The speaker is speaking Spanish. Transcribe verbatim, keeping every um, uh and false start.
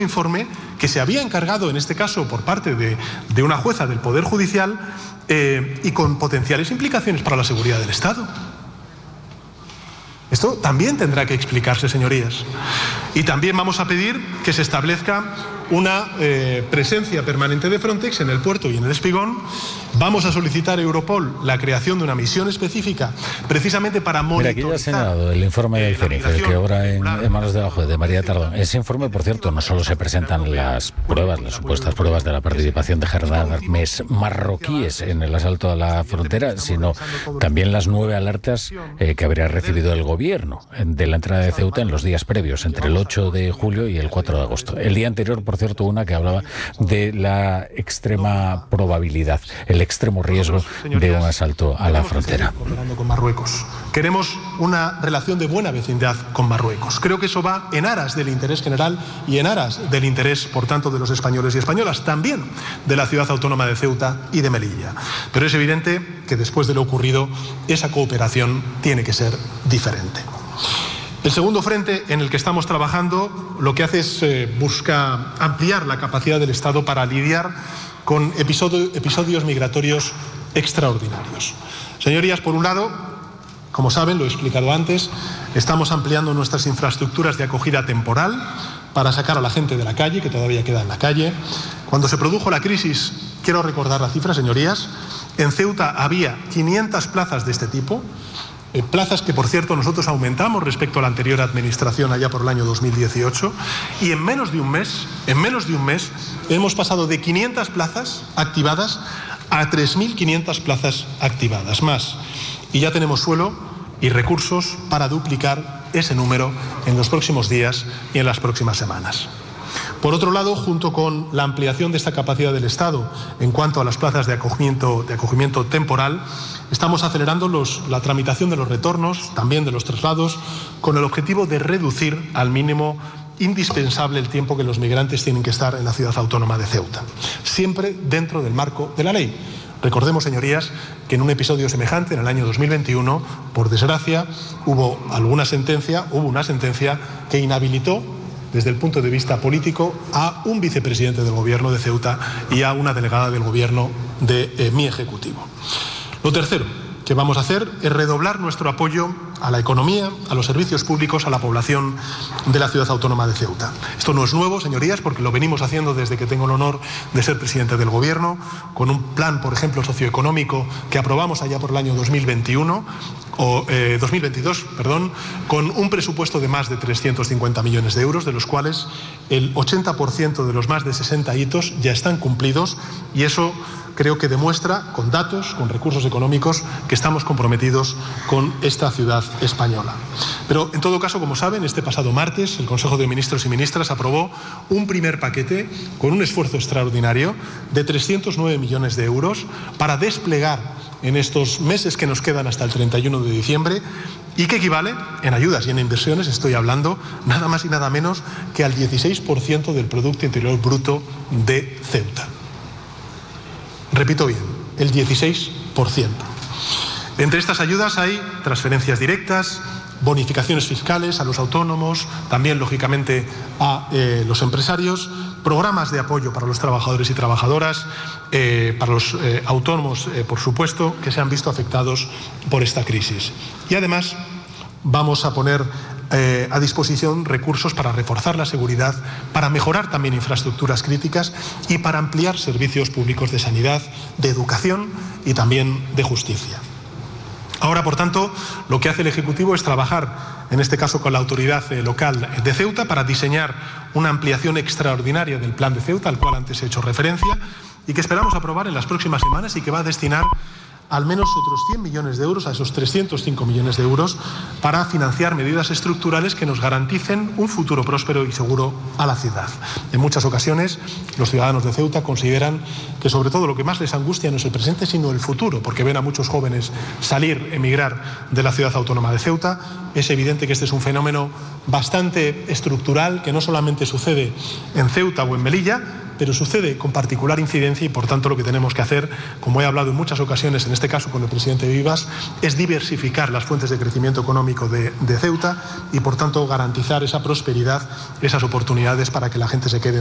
informe que se había encargado, en este caso por parte de, de una jueza del Poder Judicial eh, y con potenciales implicaciones para la seguridad del Estado. Esto también tendrá que explicarse, señorías. Y también vamos a pedir que se establezca una eh, presencia permanente de Frontex en el puerto y en el espigón. Vamos a solicitar a Europol la creación de una misión específica precisamente para monitorizar. Mira, aquí ya ha señalado el informe del CENICE, que obra en, en manos de la juez de María Tardón. Ese informe, por cierto, no solo se presentan las pruebas, las supuestas pruebas de la participación de gendarmes marroquíes en el asalto a la frontera, sino también las nueve alertas eh, que habría recibido el gobierno de la entrada de Ceuta en los días previos, entre el ocho de julio y el cuatro de agosto. El día anterior, por cierto, una que hablaba de la extrema probabilidad, el extremo riesgo de un asalto a la frontera. Con Marruecos. Queremos una relación de buena vecindad con Marruecos. Creo que eso va en aras del interés general y en aras del interés, por tanto, de los españoles y españolas, también de la ciudad autónoma de Ceuta y de Melilla. Pero es evidente que después de lo ocurrido, esa cooperación tiene que ser diferente. El segundo frente en el que estamos trabajando lo que hace es eh, busca ampliar la capacidad del Estado para lidiar con episodio, episodios migratorios extraordinarios. Señorías, por un lado, como saben, lo he explicado antes, estamos ampliando nuestras infraestructuras de acogida temporal para sacar a la gente de la calle, que todavía queda en la calle. Cuando se produjo la crisis, quiero recordar la cifra, señorías, en Ceuta había quinientas plazas de este tipo, Eh, plazas que, por cierto, nosotros aumentamos respecto a la anterior administración allá por el año dos mil dieciocho, y en menos de un mes, en menos de un mes, hemos pasado de quinientas plazas activadas a tres mil quinientas plazas activadas más. Y ya tenemos suelo y recursos para duplicar ese número en los próximos días y en las próximas semanas. Por otro lado, junto con la ampliación de esta capacidad del Estado en cuanto a las plazas de acogimiento, de acogimiento temporal, estamos acelerando los, la tramitación de los retornos, también de los traslados, con el objetivo de reducir al mínimo indispensable el tiempo que los migrantes tienen que estar en la ciudad autónoma de Ceuta, siempre dentro del marco de la ley. Recordemos, señorías, que en un episodio semejante, en el año dos mil veintiuno, por desgracia, hubo alguna sentencia, hubo una sentencia que inhabilitó, desde el punto de vista político, a un vicepresidente del gobierno de Ceuta y a una delegada del gobierno de eh, mi ejecutivo. Lo tercero que vamos a hacer es redoblar nuestro apoyo a la economía, a los servicios públicos, a la población de la ciudad autónoma de Ceuta. Esto no es nuevo, señorías, porque lo venimos haciendo desde que tengo el honor de ser presidente del gobierno, con un plan, por ejemplo, socioeconómico que aprobamos allá por el año dos mil veintiuno, o eh, dos mil veintidós, perdón, con un presupuesto de más de trescientos cincuenta millones de euros, de los cuales el ochenta por ciento de los más de sesenta hitos ya están cumplidos, y eso creo que demuestra, con datos, con recursos económicos, que estamos comprometidos con esta ciudad española. Pero, en todo caso, como saben, este pasado martes el Consejo de Ministros y Ministras aprobó un primer paquete con un esfuerzo extraordinario de trescientos nueve millones de euros para desplegar en estos meses que nos quedan hasta el treinta y uno de diciembre, y que equivale, en ayudas y en inversiones, estoy hablando nada más y nada menos que al dieciséis por ciento del Producto Interior Bruto de Ceuta. Repito bien, el dieciséis por ciento. Entre estas ayudas hay transferencias directas, bonificaciones fiscales a los autónomos, también, lógicamente, a eh, los empresarios, programas de apoyo para los trabajadores y trabajadoras, eh, para los eh, autónomos, eh, por supuesto, que se han visto afectados por esta crisis. Y además vamos a poner eh, a disposición recursos para reforzar la seguridad, para mejorar también infraestructuras críticas y para ampliar servicios públicos de sanidad, de educación y también de justicia. Ahora, por tanto, lo que hace el Ejecutivo es trabajar, en este caso con la autoridad local de Ceuta, para diseñar una ampliación extraordinaria del Plan de Ceuta, al cual antes he hecho referencia, y que esperamos aprobar en las próximas semanas, y que va a destinar al menos otros cien millones de euros, a esos trescientos cinco millones de euros, para financiar medidas estructurales que nos garanticen un futuro próspero y seguro a la ciudad. En muchas ocasiones, los ciudadanos de Ceuta consideran que sobre todo lo que más les angustia no es el presente, sino el futuro, porque ven a muchos jóvenes salir, emigrar de la ciudad autónoma de Ceuta. Es evidente que este es un fenómeno bastante estructural, que no solamente sucede en Ceuta o en Melilla, pero sucede con particular incidencia y por tanto lo que tenemos que hacer, como he hablado en muchas ocasiones, en este caso con el presidente Vivas, es diversificar las fuentes de crecimiento económico de, de Ceuta y por tanto garantizar esa prosperidad, esas oportunidades para que la gente se quede